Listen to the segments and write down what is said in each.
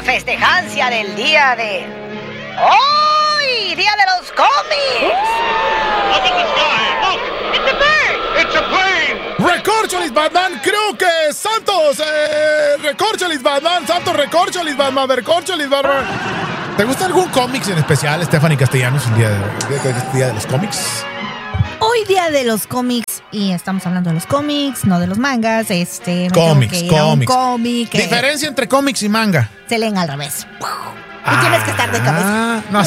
festejancia del día de... ¡Hoy! ¡Día de los cómics! Look at the sky. Look. It's a bird. It's a plane. Recorcholis Batman, creo que Santos, Recorcholis Batman, Santos Recorcholis Batman, Recorcholis Batman. ¿Te gusta algún cómics en especial, Stephanie Castellanos, el día de los cómics? Hoy día de los cómics, y estamos hablando de los cómics, no de los mangas, Cómics. Cómic. Diferencia entre cómics y manga. Se leen al revés. Y tienes que estar de cabeza. No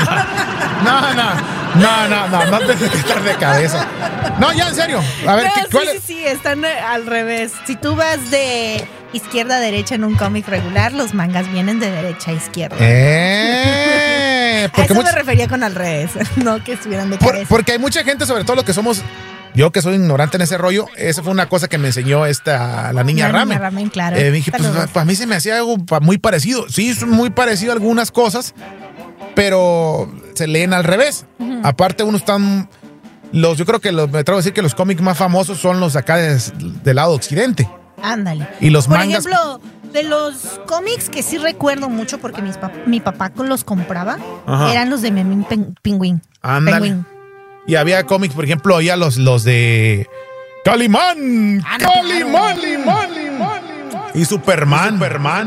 tienes que estar de cabeza. No, ya, en serio. A ver, Sí, están al revés. Si tú vas de izquierda a derecha en un cómic regular, los mangas vienen de derecha a izquierda. A eso me refería con al revés, no que estuvieran de cabeza. Porque hay mucha gente, sobre todo lo que somos... Yo que soy ignorante en ese rollo, esa fue una cosa que me enseñó la niña Ramen. Claro. Dije, pues para mí se me hacía algo muy parecido. Sí, es muy parecido a algunas cosas, pero se leen al revés. Uh-huh. Aparte, uno están... yo creo que me atrevo a decir que los cómics más famosos son los de acá del lado occidente. Ándale. Y los mangas... Por ejemplo, de los cómics que sí recuerdo mucho porque mi papá los compraba, ajá, eran los de Memín Pingüín. Ándale. Y había cómics, por ejemplo, había los de Calimán. Y Superman.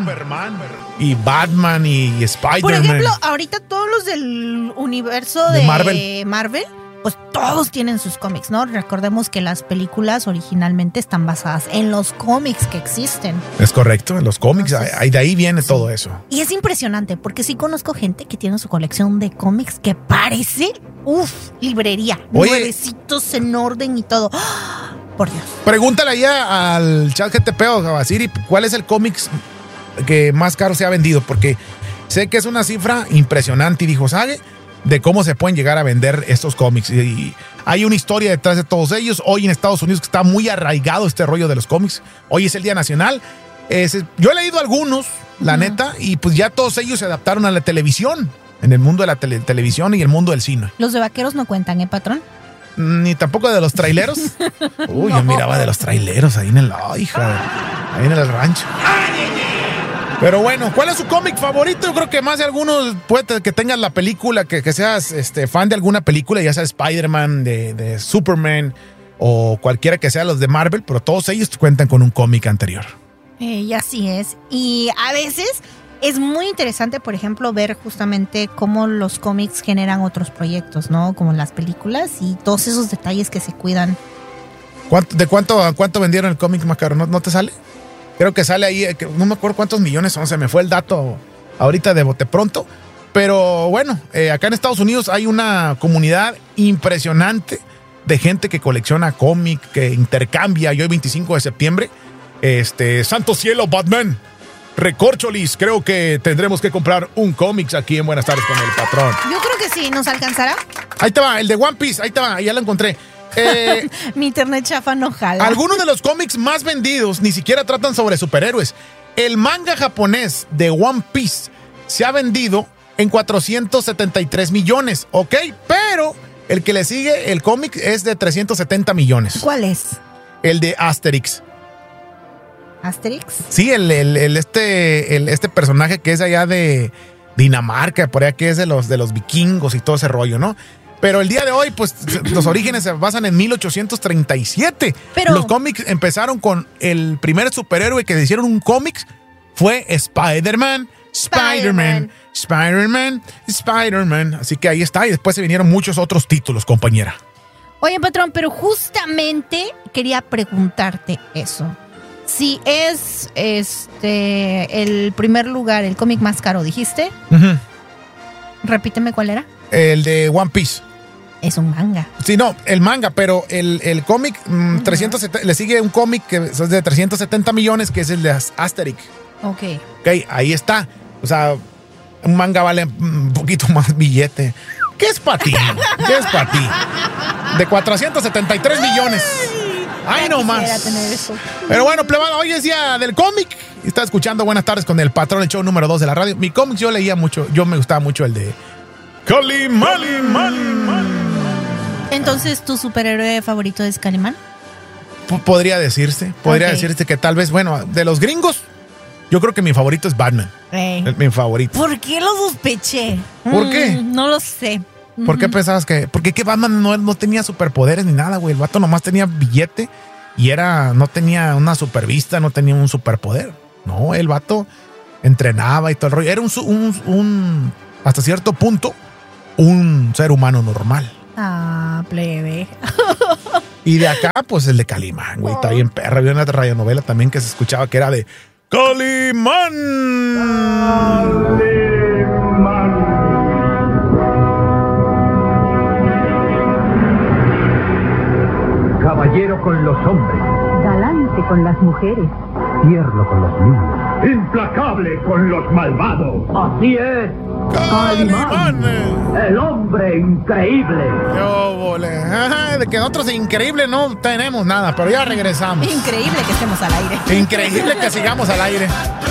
Y Batman y Spider-Man. Por ejemplo, ahorita todos los del universo de Marvel, pues todos tienen sus cómics, ¿no? Recordemos que las películas originalmente están basadas en los cómics que existen. Es correcto, en los cómics. Entonces, de ahí viene todo eso. Y es impresionante, porque sí conozco gente que tiene su colección de cómics que parece, librería. Nuevecitos en orden y todo. ¡Oh! Por Dios. Pregúntale ahí al chat GTP o a Siri, ¿cuál es el cómics que más caro se ha vendido? Porque sé que es una cifra impresionante y dijo, ¿sabe? De cómo se pueden llegar a vender estos cómics. Y hay una historia detrás de todos ellos. Hoy en Estados Unidos que está muy arraigado este rollo de los cómics. Hoy es el Día Nacional. Yo he leído algunos, la neta, y pues ya todos ellos se adaptaron a la televisión. En el mundo de la televisión y el mundo del cine. ¿Los de vaqueros no cuentan, patrón? Ni tampoco de los traileros. Uy, no. Yo miraba de los traileros ahí en el rancho. Pero bueno, ¿cuál es su cómic favorito? Yo creo que más de algunos puede que tengas la película, que seas fan de alguna película, ya sea Spider-Man, de Superman o cualquiera que sea los de Marvel, pero todos ellos cuentan con un cómic anterior. Y así es. Y a veces es muy interesante, por ejemplo, ver justamente cómo los cómics generan otros proyectos, ¿no? Como las películas y todos esos detalles que se cuidan. ¿De cuánto vendieron el cómic más caro? ¿No te sale? Creo que sale ahí, no me acuerdo cuántos millones son, se me fue el dato ahorita de bote pronto. Pero bueno, acá en Estados Unidos hay una comunidad impresionante de gente que colecciona cómic, que intercambia. Y hoy 25 de septiembre, Santo Cielo, Batman, Recorcholis, creo que tendremos que comprar un cómics aquí en Buenas Tardes con el Patrón. Yo creo que sí, ¿nos alcanzará? Ahí te va, el de One Piece, ahí te va, ya lo encontré. Mi internet chafa no jala. Algunos de los cómics más vendidos ni siquiera tratan sobre superhéroes. El manga japonés de One Piece se ha vendido en 473 millones, ¿ok? Pero el que le sigue, el cómic, es de 370 millones. ¿Cuál es? El de Asterix. ¿Asterix? Sí, este personaje que es allá de Dinamarca, por allá que es de los vikingos y todo ese rollo, ¿no? Pero el día de hoy, pues, los orígenes se basan en 1837. Pero los cómics empezaron con el primer superhéroe que hicieron un cómic fue Spider-Man. Así que ahí está. Y después se vinieron muchos otros títulos, compañera. Oye, patrón, pero justamente quería preguntarte eso. Si es el primer lugar, el cómic más caro, ¿dijiste? Uh-huh. Repíteme cuál era. El de One Piece. Es un manga. Sí, no, el manga, pero el cómic, 370, le sigue un cómic que es de 370 millones, que es el de Asterix. Ok, ahí está. O sea, un manga vale un poquito más billete. ¿Qué es para ti? De 473 millones. Ay, no más. Pero bueno, plebada, hoy es día del cómic. Está escuchando Buenas Tardes con el Patrón, el show número 2 de la radio. Mi cómic yo leía mucho, me gustaba mucho el de Calimán. Entonces, ¿tu superhéroe favorito es Calimán? Podría decirse que tal vez, bueno, de los gringos, Yo creo que mi favorito es Batman. Mi favorito. ¿Por qué lo sospeché? ¿Por qué? No lo sé. ¿Por qué pensabas que...? Porque que Batman no tenía superpoderes ni nada, güey. El vato nomás tenía billete y no tenía una supervista, no tenía un superpoder. No, el vato entrenaba y todo el rollo. Era hasta cierto punto, un ser humano normal. Ah, plebe. Y de acá, pues el de Calimán, güey. Está bien perra. Había una radionovela también que se escuchaba que era de Calimán. Caballero con los hombres, Galante con las mujeres. tierno con los niños. Implacable con los malvados. Así es, Calimán. el hombre increíble. Yo volé. Ajá, de que nosotros increíble no tenemos nada, pero ya regresamos. Increíble que estemos al aire. Increíble que sigamos al aire.